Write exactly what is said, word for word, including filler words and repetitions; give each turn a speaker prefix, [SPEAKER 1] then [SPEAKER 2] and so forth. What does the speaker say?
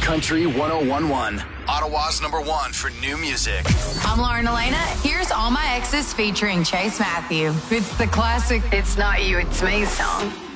[SPEAKER 1] Country one oh one one. Ottawa's number one for new music.
[SPEAKER 2] I'm Lauren Elena. Here's All My Exes featuring Chase Matthew. It's the classic It's Not You, It's Me song.